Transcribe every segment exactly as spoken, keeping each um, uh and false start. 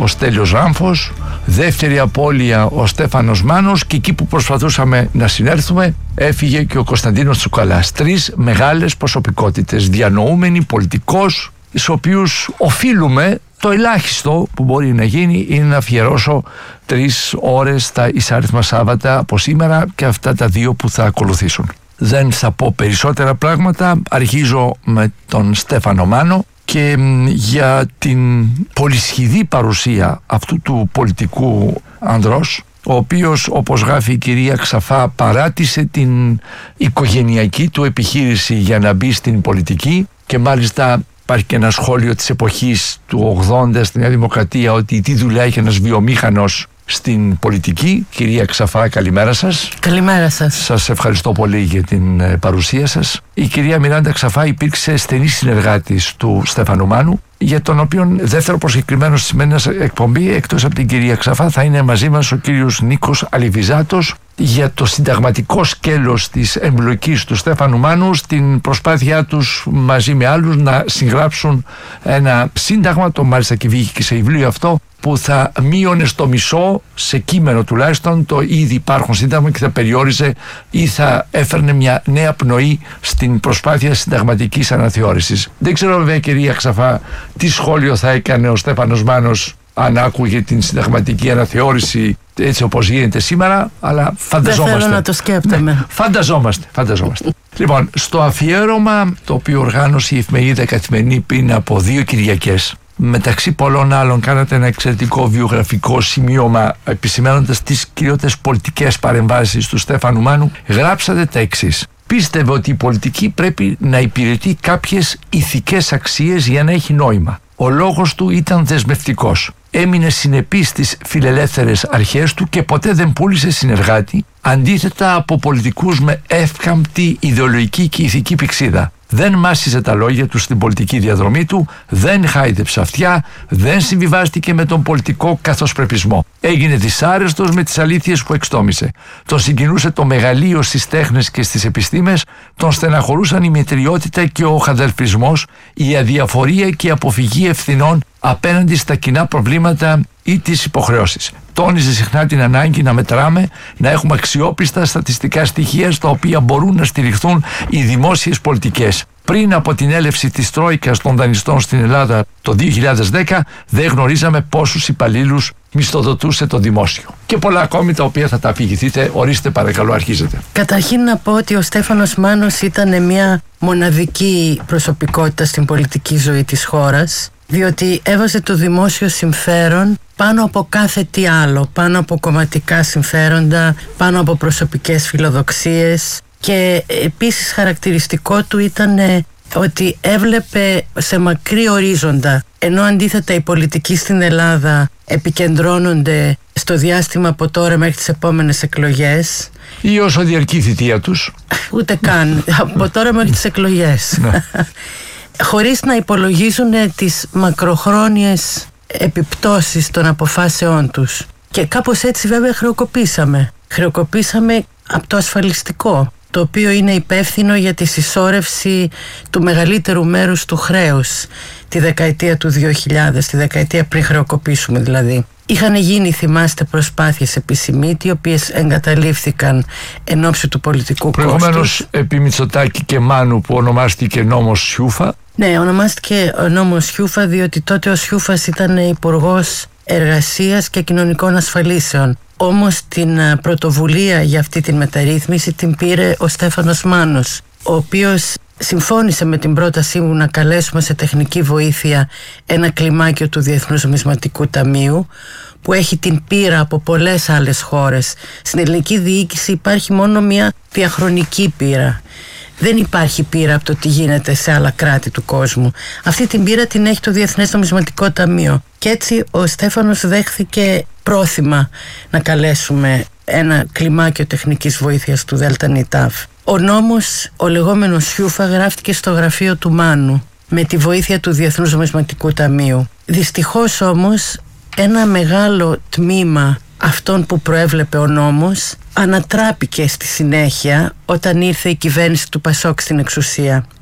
ο Στέλιος Ράμφος, δεύτερη απώλεια ο Στέφανος Μάνος, και εκεί που προσπαθούσαμε να συνέλθουμε έφυγε και ο Κωνσταντίνος Τσουκαλάς. Τρεις μεγάλες προσωπικότητες, διανοούμενοι, πολιτικός, στους οποίους οφείλουμε το ελάχιστο που μπορεί να γίνει είναι να αφιερώσω τρεις ώρες τα εισάριθμα Σάββατα από σήμερα και αυτά τα δύο που θα ακολουθήσουν. Δεν θα πω περισσότερα πράγματα, αρχίζω με τον Στέφανο Μάνο και για την πολυσχηδή παρουσία αυτού του πολιτικού ανδρός, ο οποίος, όπως γράφει η κυρία Ξαφά, παράτησε την οικογενειακή του επιχείρηση για να μπει στην πολιτική, και μάλιστα υπάρχει και ένα σχόλιο της εποχής του ογδόντα στη Νέα Δημοκρατία ότι τι δουλειά έχει ένας βιομήχανος στην πολιτική. Κυρία Ξαφά, καλημέρα σας. Καλημέρα σας. Σας ευχαριστώ πολύ για την παρουσία σας. Η κυρία Μιράντα Ξαφά υπήρξε στενή συνεργάτης του Στέφανου Μάνου, για τον οποίο δεύτερο προσκεκριμένο στη σημερινή εκπομπή, εκτός από την κυρία Ξαφά, θα είναι μαζί μας ο κύριος Νίκος Αλιβιζάτος για το συνταγματικό σκέλος της εμπλοκής του Στέφανου Μάνου στην προσπάθειά τους μαζί με άλλους να συγγράψουν ένα σύνταγμα, το μάλιστα και βγήκε και σε βιβλίο αυτό, που θα μείωνε στο μισό, σε κείμενο τουλάχιστον, το ήδη υπάρχον σύνταγμα και θα περιόριζε ή θα έφερνε μια νέα πνοή στην προσπάθεια συνταγματικής αναθεώρησης. Δεν ξέρω βέβαια, κυρία Ξαφά, τι σχόλιο θα έκανε ο Στέφανος Μάνος αν άκουγε την συνταγματική αναθεώρηση έτσι όπως γίνεται σήμερα, αλλά φανταζόμαστε. Δεν θέλω να το σκέπτομαι. Ναι, φανταζόμαστε, φανταζόμαστε. Λοιπόν, στο αφιέρωμα το οποίο οργάνωσε η εφημερίδα Καθημερινή πριν από δύο Κυριακές, μεταξύ πολλών άλλων κάνατε ένα εξαιρετικό βιογραφικό σημείωμα επισημαίνοντας τις κυριότερες πολιτικές παρεμβάσεις του Στέφανου Μάνου. Γράψατε τα εξής: πίστευε ότι η πολιτική πρέπει να υπηρετεί κάποιες ηθικές αξίες για να έχει νόημα. Ο λόγος του ήταν δεσμευτικός. Έμεινε συνεπής στις φιλελεύθερες αρχές του και ποτέ δεν πούλησε συνεργάτη, αντίθετα από πολιτικούς με εύκαμπτη ιδεολογική και ηθική πυξίδα. Δεν μάσιζε τα λόγια του στην πολιτική διαδρομή του, δεν χάιδεψε αυτιά, δεν συμβιβάστηκε με τον πολιτικό καθοσπρεπισμό. Έγινε δυσάρεστος με τις αλήθειες που εξτόμησε. Τον συγκινούσε το μεγαλείο στις τέχνες και στις επιστήμες, τον στεναχωρούσαν η μετριότητα και ο χαδελφισμός, η αδιαφορία και η αποφυγή ευθυνών απέναντι στα κοινά προβλήματα ή τις υποχρεώσεις. Τόνιζε συχνά την ανάγκη να μετράμε, να έχουμε αξιόπιστα στατιστικά στοιχεία στα οποία μπορούν να στηριχθούν οι δημόσιες πολιτικές. Πριν από την έλευση της Τρόικας των δανειστών στην Ελλάδα το δύο χιλιάδες δέκα, δεν γνωρίζαμε πόσους υπαλλήλους μισθοδοτούσε το δημόσιο. Και πολλά ακόμη τα οποία θα τα αφηγηθείτε. Ορίστε, παρακαλώ, αρχίζετε. Καταρχήν να πω ότι ο Στέφανος Μάνος ήταν μια μοναδική προσωπικότητα στην πολιτική ζωή της χώρας, διότι έβαζε το δημόσιο συμφέρον πάνω από κάθε τι άλλο, πάνω από κομματικά συμφέροντα, πάνω από προσωπικές φιλοδοξίες, και επίσης χαρακτηριστικό του ήταν ότι έβλεπε σε μακρύ ορίζοντα, ενώ αντίθετα οι πολιτικοί στην Ελλάδα επικεντρώνονται στο διάστημα από τώρα μέχρι τις επόμενες εκλογές, ή όσο διαρκεί η θητεία τους. Ούτε καν, από τώρα μέχρι τις εκλογές. Χωρίς να υπολογίζουν τις μακροχρόνιες επιπτώσεις των αποφάσεών τους. Και κάπως έτσι βέβαια χρεοκοπήσαμε. Χρεοκοπήσαμε από το ασφαλιστικό, το οποίο είναι υπεύθυνο για τη συσσόρευση του μεγαλύτερου μέρους του χρέους τη δεκαετία του δύο χιλιάδες, τη δεκαετία πριν χρεοκοπήσουμε δηλαδή. Είχαν γίνει, θυμάστε, προσπάθειες επί Σιμίτη, οι οποίες εγκαταλείφθηκαν εν ώψη του πολιτικού κόστους. Προηγουμένως επί Μητσοτάκη και Μάνου, που ονομάστηκε νόμος Σιούφα. Ναι, ονομάστηκε ο νόμος Σιούφα διότι τότε ο Σιούφας ήταν υπουργός Εργασίας και Κοινωνικών Ασφαλίσεων. Όμως την πρωτοβουλία για αυτή την μεταρρύθμιση την πήρε ο Στέφανος Μάνος, ο οποίος συμφώνησε με την πρότασή μου να καλέσουμε σε τεχνική βοήθεια ένα κλιμάκιο του Διεθνούς Νομισματικού Ταμείου, που έχει την πείρα από πολλές άλλες χώρες. Στην ελληνική διοίκηση υπάρχει μόνο μια διαχρονική πείρα. Δεν υπάρχει πείρα από το τι γίνεται σε άλλα κράτη του κόσμου. Αυτή την πείρα την έχει το Διεθνές Νομισματικό Ταμείο. Και έτσι ο Στέφανος δέχθηκε πρόθυμα να καλέσουμε ένα κλιμάκιο τεχνικής βοήθειας του ΔΝΤ. Ο νόμος, ο λεγόμενος Σιούφα, γράφτηκε στο γραφείο του Μάνου με τη βοήθεια του Διεθνούς Νομισματικού Ταμείου. Δυστυχώς όμως ένα μεγάλο τμήμα αυτών που προέβλεπε ο νόμος ανατράπηκε στη συνέχεια όταν ήρθε η κυβέρνηση του Πασόκ στην εξουσία.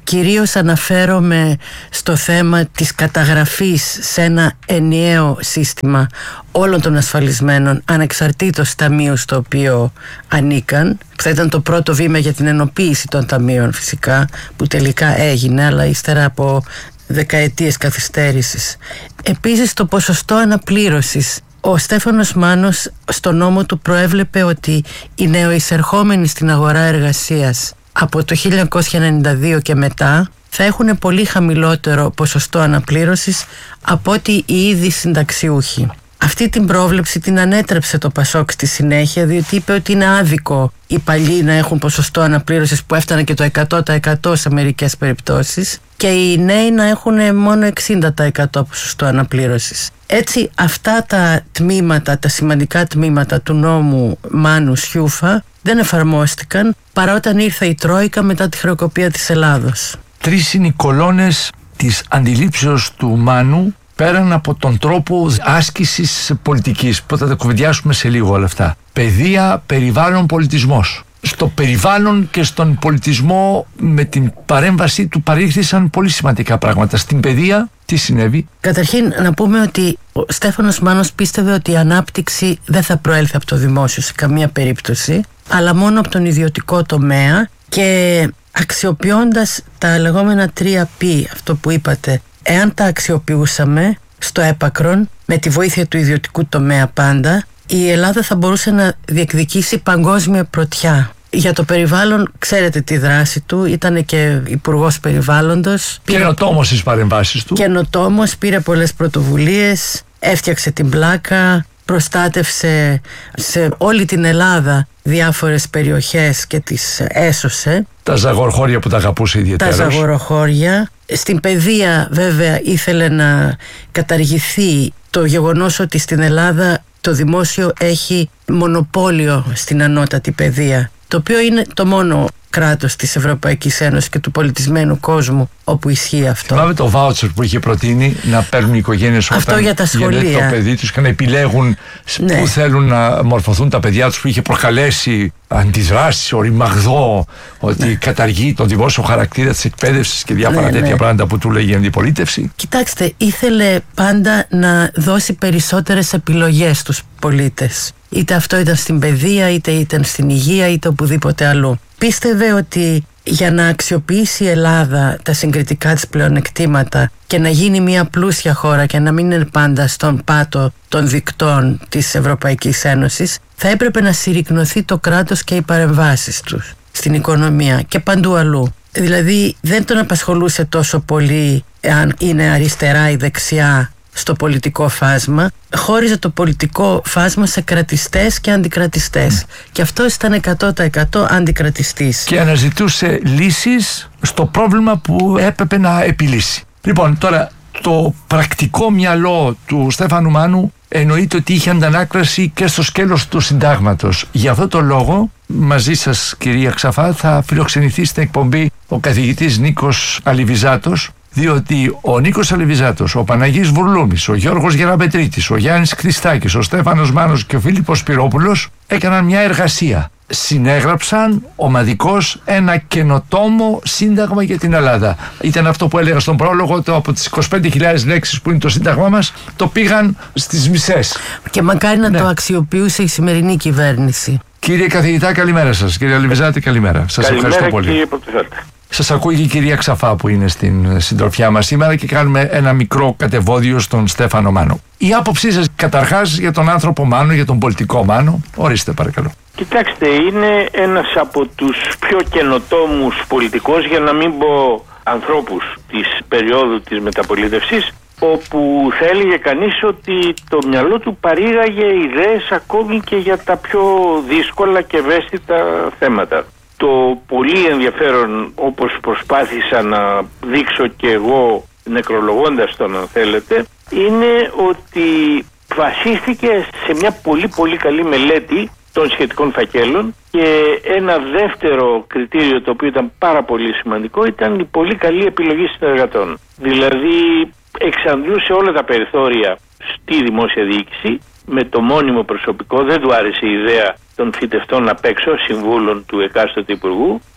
Κυρίως αναφέρομαι στο θέμα της καταγραφής σε ένα ενιαίο σύστημα όλων των ασφαλισμένων ανεξαρτήτως ταμείου στο οποίο ανήκαν, που θα ήταν το πρώτο βήμα για την ενοποίηση των ταμείων φυσικά, που τελικά έγινε, αλλά ύστερα από δεκαετίες καθυστέρησης. Επίσης το ποσοστό αναπλήρωσης. Ο Στέφανος Μάνος στο νόμο του προέβλεπε ότι οι νεοεισερχόμενοι στην αγορά εργασίας από το χίλια εννιακόσια ενενήντα δύο και μετά θα έχουν πολύ χαμηλότερο ποσοστό αναπλήρωσης από ότι οι ήδη συνταξιούχοι. Αυτή την πρόβλεψη την ανέτρεψε το Πασόκ στη συνέχεια, διότι είπε ότι είναι άδικο οι παλιοί να έχουν ποσοστό αναπλήρωσης που έφτανε και το εκατό τοις εκατό σε μερικές περιπτώσεις και οι νέοι να έχουν μόνο εξήντα τοις εκατό ποσοστό αναπλήρωσης. Έτσι αυτά τα τμήματα, τα σημαντικά τμήματα του νόμου Μάνου Σιούφα δεν εφαρμόστηκαν παρά όταν ήρθε η Τρόικα μετά τη χρεοκοπία της Ελλάδος. Τρεις είναι οι κολόνες της αντιλήψεως του Μάνου πέραν από τον τρόπο άσκησης πολιτικής, που θα τα κουβεντιάσουμε σε λίγο όλα αυτά. Παιδεία, περιβάλλον, πολιτισμός. Στο περιβάλλον και στον πολιτισμό με την παρέμβαση του παρήχθησαν πολύ σημαντικά πράγματα. Στην παιδεία τι συνέβη? Καταρχήν να πούμε ότι ο Στέφανος Μάνος πίστευε ότι η ανάπτυξη δεν θα προέλθει από το δημόσιο σε καμία περίπτωση, αλλά μόνο από τον ιδιωτικό τομέα, και αξιοποιώντας τα λεγόμενα τρία πι, αυτό που είπατε, εάν τα αξιοποιούσαμε στο έπακρον με τη βοήθεια του ιδιωτικού τομέα πάντα, η Ελλάδα θα μπορούσε να διεκδικήσει παγκόσμια πρωτιά. Για το περιβάλλον ξέρετε τη δράση του, ήταν και υπουργός περιβάλλοντος. Καινοτόμος στις παρεμβάσεις του. Καινοτόμος, πήρε πολλές πρωτοβουλίες, έφτιαξε την πλάκα, προστάτευσε σε όλη την Ελλάδα διάφορες περιοχές και τις έσωσε. Τα ζαγοροχώρια που τα αγαπούσε ιδιαίτερα. Τα ζαγοροχώρια. Στην παιδεία βέβαια ήθελε να καταργηθεί το γεγονός ότι στην Ελλάδα το δημόσιο έχει μονοπόλιο στην ανώτατη παιδεία, το οποίο είναι το μόνο κράτος της Ευρωπαϊκής Ένωσης και του πολιτισμένου κόσμου όπου ισχύει αυτό. Θυμάμαι το βάουτσερ που είχε προτείνει να παίρνουν οι οικογένειες όταν για τα σχολεία, γεννιέται το παιδί τους και να επιλέγουν ναι. πού θέλουν να μορφωθούν τα παιδιά τους, που είχε προκαλέσει αντιδράσεις, οριμαγδό, ότι ναι. καταργεί τον δημόσιο χαρακτήρα της εκπαίδευσης και διάφορα ναι, τέτοια ναι. πράγματα που του λέγει η αντιπολίτευση. Κοιτάξτε, ήθελε πάντα να δώσει περισσότερες επιλογές στους πολίτες. Είτε αυτό ήταν στην παιδεία, είτε ήταν στην υγεία, είτε οπουδήποτε αλλού. Πίστευε ότι για να αξιοποιήσει η Ελλάδα τα συγκριτικά της πλεονεκτήματα και να γίνει μια πλούσια χώρα και να μην είναι πάντα στον πάτο των δικτών της Ευρωπαϊκής Ένωσης, θα έπρεπε να συρρικνωθεί το κράτος και οι παρεμβάσεις τους στην οικονομία και παντού αλλού. Δηλαδή δεν τον απασχολούσε τόσο πολύ αν είναι αριστερά ή δεξιά στο πολιτικό φάσμα, χώριζε το πολιτικό φάσμα σε κρατιστές και αντικρατιστές. Mm. Και αυτός ήταν εκατό τοις εκατό αντικρατιστής. Και αναζητούσε λύσεις στο πρόβλημα που έπρεπε να επιλύσει. Λοιπόν, τώρα το πρακτικό μυαλό του Στέφανου Μάνου εννοείται ότι είχε αντανάκλαση και στο σκέλος του συντάγματος. Γι' αυτό το λόγο, μαζί σας κυρία Ξαφά, θα φιλοξενηθεί στην εκπομπή ο καθηγητής Νίκος Αλιβιζάτος, διότι ο Νίκος Αλιβιζάτος, ο Παναγής Βουρλούμης, ο Γιώργος Γεραπετρίτης, ο Γιάννης Χριστάκης, ο Στέφανος Μάνος και ο Φίλιππος Σπυρόπουλος έκαναν μια εργασία. Συνέγραψαν ομαδικώς ένα καινοτόμο σύνταγμα για την Ελλάδα. Ήταν αυτό που έλεγα στον πρόλογο, το από τις είκοσι πέντε χιλιάδες λέξεις που είναι το σύνταγμά μας, το πήγαν στις μισές. Και μακάρι να ναι. το αξιοποιούσε η σημερινή κυβέρνηση. Κύριε καθηγητά, καλημέρα σας. Κύριε Αλιβιζάτη, καλημέρα. Σας καλημέρα, ευχαριστώ πολύ. Κύριε Σας ακούει και η κυρία Ξαφά που είναι στην συντροφιά μας σήμερα και κάνουμε ένα μικρό κατεβόδιο στον Στέφανο Μάνο. Η άποψή σας καταρχάς για τον άνθρωπο Μάνο, για τον πολιτικό Μάνο, ορίστε παρακαλώ. Κοιτάξτε, είναι ένας από τους πιο καινοτόμους πολιτικούς, για να μην πω ανθρώπους της περίοδου της μεταπολίτευσης, όπου θα έλεγε κανείς ότι το μυαλό του παρήγαγε ιδέες ακόμη και για τα πιο δύσκολα και ευαίσθητα θέματα. Το πολύ ενδιαφέρον, όπως προσπάθησα να δείξω και εγώ νεκρολογώντας τον αν θέλετε, είναι ότι βασίστηκε σε μια πολύ πολύ καλή μελέτη των σχετικών φακέλων, και ένα δεύτερο κριτήριο το οποίο ήταν πάρα πολύ σημαντικό ήταν η πολύ καλή επιλογή συνεργατών. Δηλαδή εξαντλούσε όλα τα περιθώρια στη δημόσια διοίκηση με το μόνιμο προσωπικό. Δεν του άρεσε η ιδέα των φοιτευτών απ' έξω, συμβούλων του εκάστοτε υπουργού.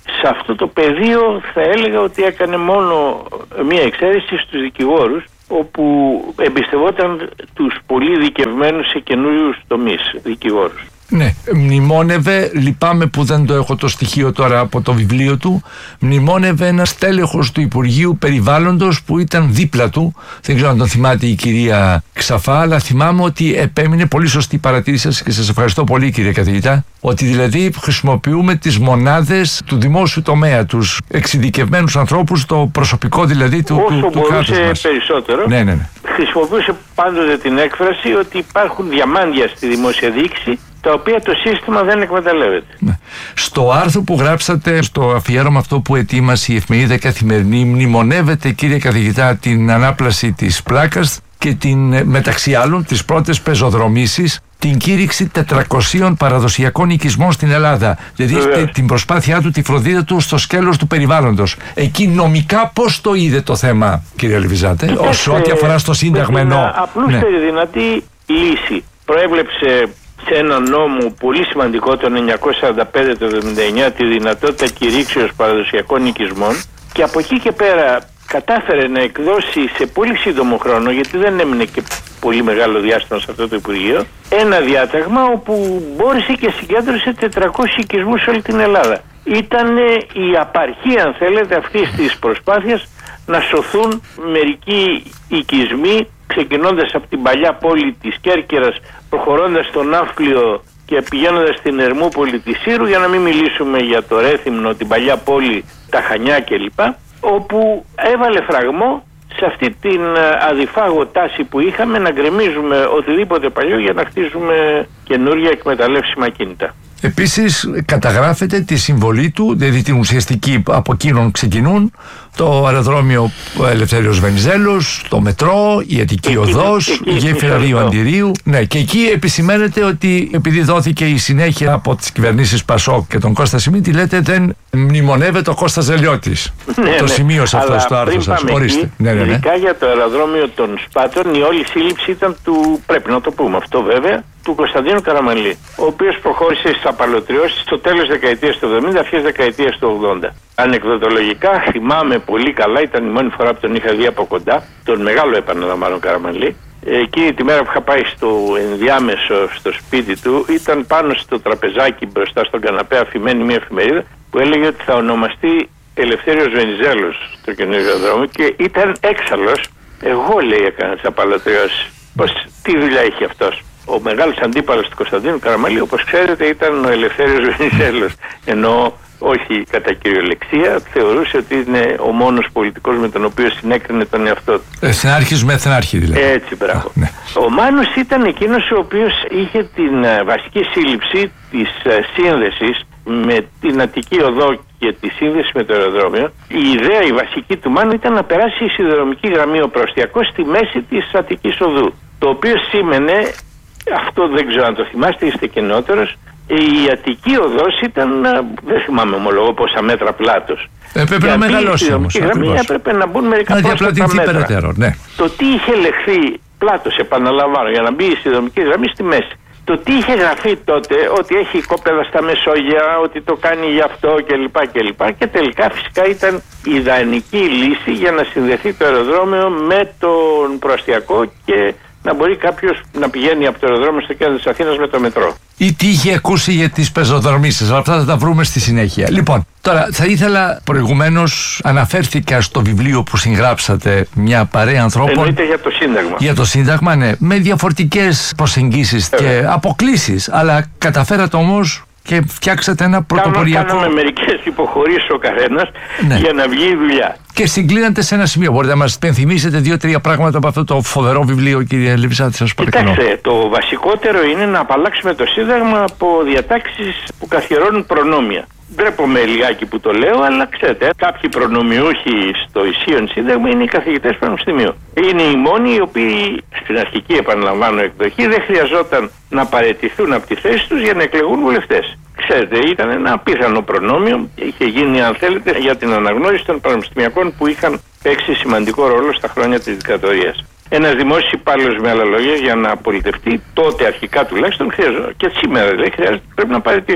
σε αυτό το πεδίο θα έλεγα ότι έκανε μόνο μία εξαίρεση στους δικηγόρους, όπου εμπιστευόταν τους πολύ δικευμένους σε καινούριους τομείς δικηγόρους. Ναι, μνημόνευε, λυπάμαι που δεν το έχω το στοιχείο τώρα από το βιβλίο του, μνημόνευε ένα στέλεχος του Υπουργείου Περιβάλλοντος που ήταν δίπλα του, δεν ξέρω αν τον θυμάται η κυρία Ξαφά, αλλά θυμάμαι ότι επέμεινε, πολύ σωστή παρατήρηση σας και σας ευχαριστώ πολύ κύριε καθηγητά, ότι δηλαδή χρησιμοποιούμε τις μονάδες του δημόσιου τομέα, τους εξειδικευμένους ανθρώπους, το προσωπικό δηλαδή του, όσο του, του κράτους μας. Όσο περισσότερο. Ναι, ναι, ναι. Χρησιμοποιούσε πάντοτε την έκφραση ότι υπάρχουν διαμάντια στη δημόσια διοίκηση, τα οποία το σύστημα δεν εκμεταλλεύεται. Ναι. Στο άρθρο που γράψατε, στο αφιέρωμα αυτό που ετοίμασε η Εφημερίδα Καθημερινή, μνημονεύεται κύριε καθηγητά την ανάπλαση της πλάκας και την, μεταξύ άλλων, τις πρώτες πεζοδρομήσεις, την κήρυξη τετρακοσίων παραδοσιακών οικισμών στην Ελλάδα. Δηλαδή την προσπάθειά του, τη φροντίδα του στο σκέλος του περιβάλλοντος. Εκεί νομικά πώς το είδε το θέμα, κύριε Λεβιζάτε, όσο ό,τι αφορά στο Σύνταγμα? Ενώ απλούστερη ναι. δυνατή λύση. Προέβλεψε σε ένα νόμο πολύ σημαντικό, το χίλια εννιακόσια σαράντα πέντε το εβδομήντα εννιά, τη δυνατότητα κηρύξεως παραδοσιακών οικισμών, και από εκεί και πέρα κατάφερε να εκδώσει σε πολύ σύντομο χρόνο, γιατί δεν έμεινε και πολύ μεγάλο διάστημα σε αυτό το Υπουργείο, ένα διάταγμα όπου μπόρεσε και συγκέντρωσε τετρακόσιους οικισμούς σε όλη την Ελλάδα. Ήταν η απαρχή, αν θέλετε, αυτής της προσπάθειας να σωθούν μερικοί οικισμοί, ξεκινώντας από την παλιά πόλη της Κέρκυρας, προχωρώντας στον Ναύπλιο και πηγαίνοντας στην Ερμούπολη της Σύρου, για να μην μιλήσουμε για το Ρέθυμνο, την παλιά πόλη, τα Χανιά κλπ, όπου έβαλε φραγμό σε αυτή την αδιφάγω τάση που είχαμε να γκρεμίζουμε οτιδήποτε παλιό για να χτίζουμε καινούργια εκμεταλλεύσιμα ακίνητα. Επίσης καταγράφεται τη συμβολή του, δηλαδή την ουσιαστική, από εκείνον ξεκινούν το αεροδρόμιο Ελευθέριος Βενιζέλος, το μετρό, η Αττική εκεί, Οδός, εκεί, η γέφυρα Ρίου Αντιρίου. Ναι, και εκεί επισημαίνεται ότι επειδή δόθηκε η συνέχεια από τις κυβερνήσεις Πασόκ και τον Κώστα Σιμίτη, λέτε δεν μνημονεύεται ο Κώστας Ζελιώτης. Ναι, το ναι. σημείωσα αυτό στο άρθρο σας. Ορίστε. Ναι, ναι, ναι. Ειδικά για το αεροδρόμιο των Σπάτων, η όλη σύλληψη ήταν του, πρέπει να το πούμε αυτό βέβαια, του Κωνσταντίνου Καραμανλή, ο οποίος προχώρησε στις απαλωτριώσεις στο τέλος δεκαετίας του εβδομήντα, αρχές δεκαετίας του ογδόντα. Ανεκδοτολογικά θυμάμαι πολύ καλά, ήταν η μόνη φορά που τον είχα δει από κοντά, τον μεγάλο επαναλαμβάνω Καραμανλή. Εκείνη τη μέρα που είχα πάει στο ενδιάμεσο στο σπίτι του, ήταν πάνω στο τραπεζάκι μπροστά στον καναπέ αφημένη μια εφημερίδα που έλεγε ότι θα ονομαστεί Ελευθέριος Βενιζέλος το καινούργιο δρόμο, και ήταν έξαλλος. Εγώ, λέει, έκανα τις απαλωτριώσεις. Πως, τι δουλειά είχε αυτός? Ο μεγάλος αντίπαλος του Κωνσταντίνου Καραμανλή, όπως ξέρετε, ήταν ο Ελευθέριος Βενιζέλος. Ενώ όχι κατά κυριολεξία, θεωρούσε ότι είναι ο μόνος πολιτικός με τον οποίο συνέκρινε τον εαυτό του. Εθνάρχης με εθνάρχη δηλαδή. Έτσι, μπράβο. Α, ναι. Ο Μάνος ήταν εκείνος ο οποίος είχε την uh, βασική σύλληψη της uh, σύνδεσης με την Αττική Οδό και τη σύνδεση με το αεροδρόμιο. Η ιδέα, η βασική του Μάνου ήταν να περάσει η σιδηροδρομική γραμμή ο Προαστιακός στη μέση της Αττικής Οδού. Το οποίο σήμαινε, αυτό δεν ξέρω αν το θυμάστε, είστε και νεότερος, η Αττική Οδός ήταν, δεν θυμάμαι ομολογώ πόσα μέτρα πλάτος. Έπρεπε να μεγαλώσει όμως. Η γραμμή έπρεπε να μπουν μερικά πρόσθετα μέτρα. Περαιτέρω, ναι. Το τι είχε λεχθεί πλάτος, επαναλαμβάνω, για να μπει η σιδηροδρομική γραμμή στη μέση. Το τι είχε γραφεί τότε, ότι έχει κόπεδα στα Μεσόγεια, ότι το κάνει γι' αυτό κλπ. Και, και τελικά φυσικά ήταν η ιδανική λύση για να συνδεθεί το αεροδρόμιο με τον Προαστιακό και να μπορεί κάποιος να πηγαίνει από το αεροδρόμιο στο κέντρο της Αθήνας με το μετρό. Ή τι είχε ακούσει για τις πεζοδρομήσεις, αλλά αυτά θα τα βρούμε στη συνέχεια. Λοιπόν, τώρα θα ήθελα, προηγουμένως αναφέρθηκα στο βιβλίο που συγγράψατε, μια παρέα ανθρώπων. Εννοείται για το Σύνταγμα. Για το Σύνταγμα, ναι, με διαφορετικές προσεγγίσεις ε, και αποκλίσεις, αλλά καταφέρατε όμως και φτιάξατε ένα πρωτοποριακό. Κάναμε μερικές υποχωρήσεις ο καθένας, ναι, για να βγει η δουλειά. Και συγκλίνατε σε ένα σημείο. Μπορείτε να μας πενθυμίσετε δύο-τρία πράγματα από αυτό το φοβερό βιβλίο, κύριε Λεβιζάτη, σας παρακαλώ? Κοιτάξτε, το βασικότερο είναι να απαλλάξουμε το Σύνταγμα από διατάξεις που καθιερώνουν προνόμια. Ντρέπομαι λιγάκι που το λέω, αλλά ξέρετε, κάποιοι προνομιούχοι στο ισχύον Σύνταγμα είναι οι καθηγητές πανεπιστημίου. Είναι οι μόνοι οι οποίοι στην αρχική, επαναλαμβάνω, εκδοχή δεν χρειαζόταν να παραιτηθούν από τη θέση τους για να εκλεγούν βουλευτές. Ξέρετε, ήταν ένα απίθανο προνόμιο. Είχε γίνει, αν θέλετε, για την αναγνώριση των πανεπιστημιακών που είχαν παίξει σημαντικό ρόλο στα χρόνια της δικτατορίας. Ένας δημόσιος υπάλληλος, με άλλα λόγια, για να απολυτευτεί, τότε αρχικά τουλάχιστον, χρειαζόταν, και σήμερα δεν χρειάζεται, πρέπει να παραιτηθεί.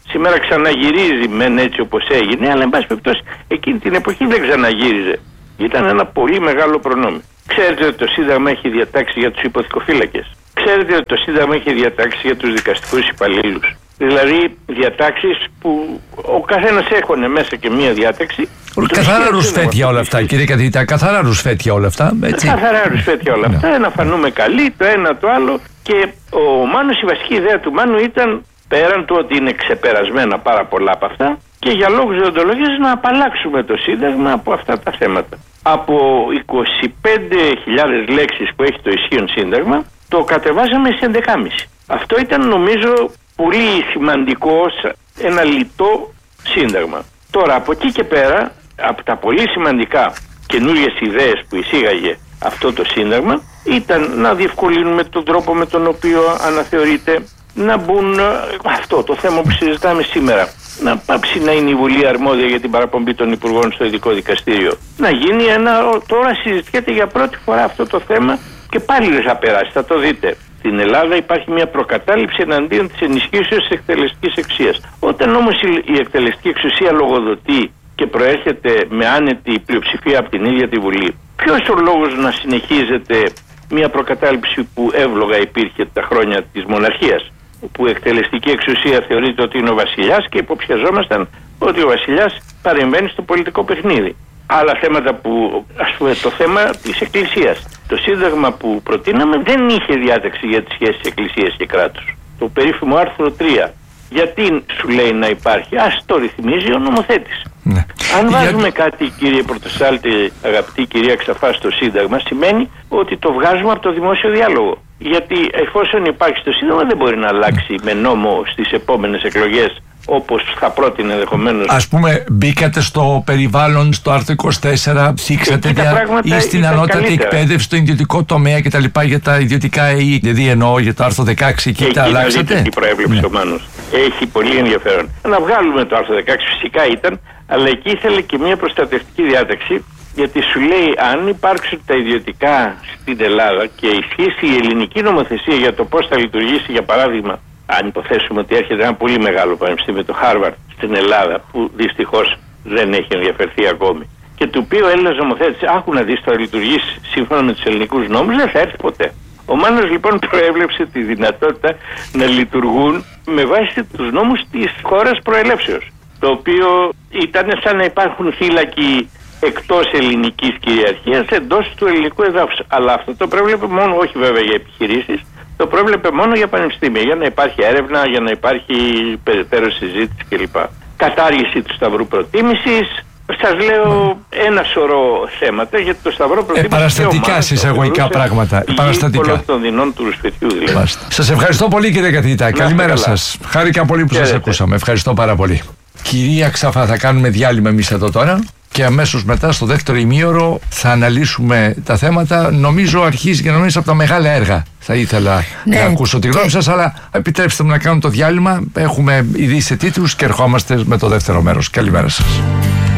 Σήμερα ξαναγυρίζει μεν έτσι όπως έγινε, αλλά εν πάση περιπτώσει εκείνη την εποχή δεν ξαναγύριζε. Ήταν ένα πολύ μεγάλο προνόμιο. Ξέρετε ότι το Σύνταγμα έχει διατάξει για τους υποθηκοφύλακες. Ξέρετε ότι το Σύνταγμα έχει διατάξει για τους δικαστικούς υπαλλήλους. Δηλαδή διατάξεις που ο καθένας έχωνε μέσα και μία διάταξη. Καθαρά ρουσφέτια όλα αυτά, κύριε καθηγητά, καθαρά ρουσφέτια όλα αυτά. Έτσι. Καθαρά ρουσφέτια όλα αυτά, να φανούμε καλοί, το ένα το άλλο. Και ο Μάνος, η βασική ιδέα του Μάνου ήταν, πέραν του ότι είναι ξεπερασμένα πάρα πολλά από αυτά, και για λόγους δεοντολογίας να απαλλάξουμε το Σύνταγμα από αυτά τα θέματα. Από είκοσι πέντε χιλιάδες λέξεις που έχει το ισχύον Σύνταγμα, το κατεβάζαμε σε έντεκα. Αυτό ήταν, νομίζω, πολύ σημαντικό, ένα λιτό Σύνταγμα. Τώρα, από εκεί και πέρα, από τα πολύ σημαντικά καινούριες ιδέες που εισήγαγε αυτό το Σύνταγμα, ήταν να διευκολύνουμε τον τρόπο με τον οποίο αναθεωρείται, να μπουν αυτό το θέμα που συζητάμε σήμερα. Να πάψει να είναι η Βουλή αρμόδια για την παραπομπή των Υπουργών στο Ειδικό Δικαστήριο. Να γίνει ένα. Τώρα συζητιέται για πρώτη φορά αυτό το θέμα και πάλι δεν θα περάσει, θα το δείτε. Στην Ελλάδα υπάρχει μια προκατάληψη εναντίον της ενισχύσεως της εκτελεστικής εξουσίας. Όταν όμως η εκτελεστική εξουσία λογοδοτεί και προέρχεται με άνετη πλειοψηφία από την ίδια τη Βουλή, ποιος ο λόγος να συνεχίζεται μια προκατάληψη που εύλογα υπήρχε τα χρόνια της μοναρχίας, που η εκτελεστική εξουσία θεωρείται ότι είναι ο βασιλιάς και υποψιαζόμασταν ότι ο βασιλιάς παρεμβαίνει στο πολιτικό παιχνίδι. Άλλα θέματα που, ας πούμε, το θέμα της Εκκλησίας. Το Σύνταγμα που προτείναμε δεν είχε διάταξη για τις σχέσεις Εκκλησίας και κράτους. Το περίφημο άρθρο τρία. Γιατί σου λέει να υπάρχει? Ας το ρυθμίζει ο νομοθέτης. Ναι. Αν βάζουμε για... κάτι, κύριε Πρωτοσάλτη, αγαπητή κυρία Ξαφά, στο Σύνταγμα, σημαίνει ότι το βγάζουμε από το δημόσιο διάλογο. Γιατί εφόσον υπάρχει στο Σύνταγμα δεν μπορεί να αλλάξει με νόμο στις επόμενες εκλογές, όπως θα πρότεινε ενδεχομένως. Ας πούμε, μπήκατε στο περιβάλλον, στο άρθρο είκοσι τέσσερα, θίξατε δια... ή στην ανώτατη εκπαίδευση, στο ιδιωτικό τομέα κτλ. Για τα ιδιωτικά ΕΗ. Δηλαδή εννοώ για το άρθρο δεκαέξι και τα αλλάξατε. Εκεί προέβλεψε ο Μάνος. Έχει πολύ ενδιαφέρον. Να βγάλουμε το άρθρο δεκαέξι, φυσικά ήταν, αλλά εκεί ήθελε και μια προστατευτική διάταξη, γιατί σου λέει αν υπάρξουν τα ιδιωτικά στην Ελλάδα και ισχύσει η ελληνική νομοθεσία για το πώς θα λειτουργήσει, για παράδειγμα, αν υποθέσουμε ότι έρχεται ένα πολύ μεγάλο πανεπιστήμιο, το Χάρβαρντ, στην Ελλάδα, που δυστυχώς δεν έχει ενδιαφερθεί ακόμη, και του πει ο Έλληνας νομοθέτης, άκου να δεις, θα λειτουργήσει σύμφωνα με τους ελληνικούς νόμους, δεν θα έρθει ποτέ. Ο Μάνος λοιπόν προέβλεψε τη δυνατότητα να λειτουργούν με βάση τους νόμους της χώρας προελεύσεως, το οποίο ήταν σαν να υπάρχουν θύλακοι εκτός ελληνικής κυριαρχίας εντός του ελληνικού εδάφους. Αλλά αυτό το προέβλεπε μόνο, όχι βέβαια για επιχειρήσεις, το πρόβλεπε μόνο για πανεπιστήμια, για να υπάρχει έρευνα, για να υπάρχει περαιτέρω συζήτηση κλπ. Κατάργηση του σταυρού προτίμησης. Σας λέω ένα σωρό θέματα, γιατί το σταυρό προτίμησης. Ε, παραστατικά συσσαγωγικά πράγματα. Παραστατικά. Των δεινών του ρουσφετιού δηλαδή. Σας ευχαριστώ πολύ, κύριε καθηγητά. Καλημέρα σας. Χάρηκα πολύ που σας ακούσαμε. Ευχαριστώ πάρα πολύ. Κυρία Ξαφά, θα κάνουμε διάλειμμα εμείς εδώ τώρα. Και αμέσως μετά, στο δεύτερο ημίωρο, θα αναλύσουμε τα θέματα. Νομίζω αρχίζει και νομίζω από τα μεγάλα έργα. Θα ήθελα ναι, να ακούσω τη γνώμη και... σας, αλλά επιτρέψτε μου να κάνω το διάλειμμα. Έχουμε ειδήσει τίτλους και ερχόμαστε με το δεύτερο μέρος. Καλημέρα σας.